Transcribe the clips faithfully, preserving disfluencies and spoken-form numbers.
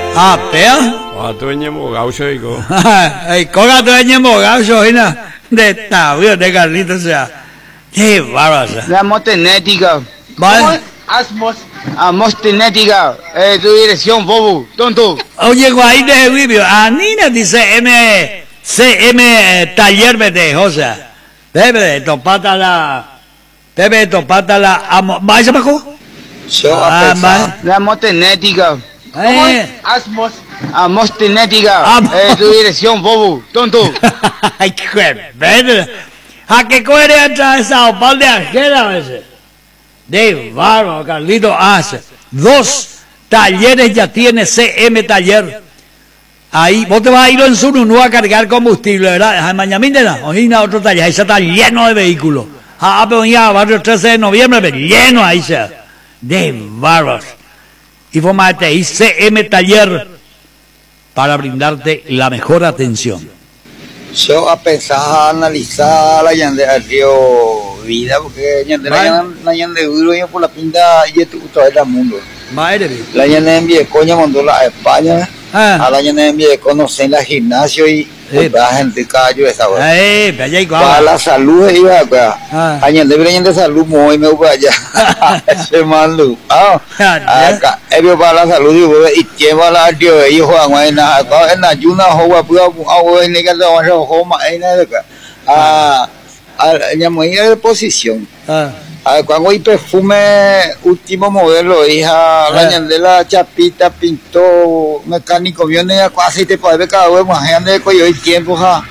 啊，对啊。 哇，对你冇搞笑個。 哎，嗰個對你冇搞笑呢？你打不要那個你都是啊，嘿，玩玩是。 La motenética. Vale. Ah, motenética. Eh, tu dirección, bobo, tonto. Oye, guay de Wibio, a Nina dice M, C M taller de José. Debe topata la, debe topata la, amo, ¿va ese bajo? Yo Ah, va. La motenética. Eh. Asmos. Ah, motenética. Ah, Eh, tu dirección, bobo, tonto. Ay, qué bueno. ¿A qué coere atravesado par de ajena a veces? De bárbaro, Carlito hace. Dos talleres ya tiene C M Taller. Ahí, vos te vas a ir en Sunu, no a cargar combustible, ¿verdad? Mañana, o otro taller, ahí se está lleno de vehículos. Ah, pero ya, barrio trece de noviembre, pero lleno ahí se. De bárbaros. Y vos más te C M Taller para brindarte la mejor atención. Yo a pensar, a analizar la yande al río vida, porque yande la yande duro yo por la pinta y esto todo el mundo. Madre la yande envié coña mandó a España, ah. a la yande envié conocer la gimnasio y la gente cayó esa hora. Eh, para la salud iba acá. A yande viene de salud muy me voy allá. Ese malo. Ah, acá. Ellos para la salud y lleva la dio ellos juegan ahí na, en la yuna juega pura agua en que lo van a jugar ahí na acá. Ah, ya muy de posición. Ah. Cuando hay perfume último modelo, hija, la ñandela chapita pintó mecánico viene a casi te puede cada vez más grande que yo el tiempo ja.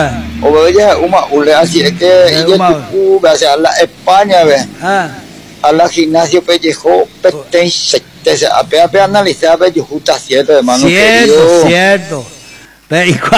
O ella una ule así es que ella tu hacia la España ve. A la gimnasio pellejo pertenece a pe a analizar pellejo está cierto hermano cierto, cierto. Pero